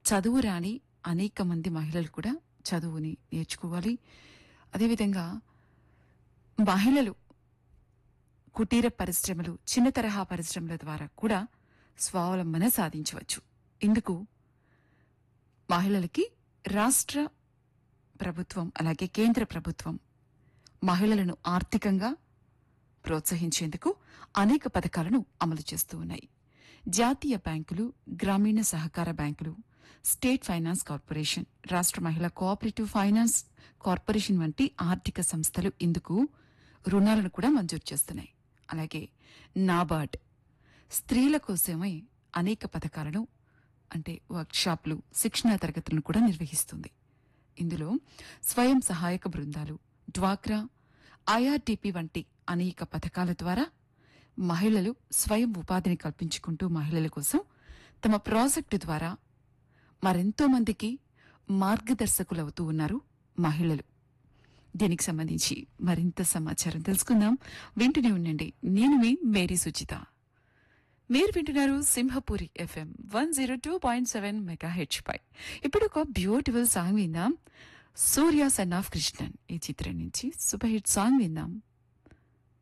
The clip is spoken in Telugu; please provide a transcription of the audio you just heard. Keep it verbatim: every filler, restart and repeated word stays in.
చదువు రాని అనేక మంది మహిళలు కూడా చదువుని నేర్చుకోవాలి. అదేవిధంగా మహిళలు కుటీర పరిశ్రమలు, చిన్న తరహా పరిశ్రమల ద్వారా కూడా స్వావలంబన సాధించవచ్చు. ఇందుకు మహిళలకి రాష్ట్ర ప్రభుత్వం అలాగే కేంద్ర ప్రభుత్వం మహిళలను ఆర్థికంగా ప్రోత్సహించేందుకు అనేక పథకాలను అమలు చేస్తూ ఉన్నాయి. జాతీయ బ్యాంకులు, గ్రామీణ సహకార బ్యాంకులు, స్టేట్ ఫైనాన్స్ కార్పొరేషన్, రాష్ట్ర మహిళా కోఆపరేటివ్ ఫైనాన్స్ కార్పొరేషన్ వంటి ఆర్థిక సంస్థలు ఇందుకు రుణాలను కూడా మంజూరు చేస్తున్నాయి. అలాగే నాబార్డ్ స్త్రీల కోసమే అనేక పథకాలను అంటే వర్క్షాప్లు, శిక్షణా తరగతులను కూడా నిర్వహిస్తుంది. ఇందులో స్వయం సహాయక బృందాలు, డ్వాక్రా, ఐఆర్డీపీ వంటి అనేక పథకాల ద్వారా మహిళలు స్వయం ఉపాధిని కల్పించుకుంటూ మహిళల కోసం తమ ప్రాజెక్టు ద్వారా మరెంతో మందికి మార్గదర్శకులవుతూ ఉన్నారు మహిళలు. దీనికి సంబంధించి మరింత సమాచారం తెలుసుకుందాం. వింటూనే ఉండండి. నేను మీ మేరీ సుచిత. మీరు వింటున్నారు Simhapuri FM one zero two point seven mega H పై. ఇప్పుడు ఒక బ్యూటిఫుల్ సాంగ్ విందాం. సూర్య సన్ ఆఫ్ కృష్ణన్ ఈ చిత్రం నుంచి సూపర్ హిట్ సాంగ్ విందాం.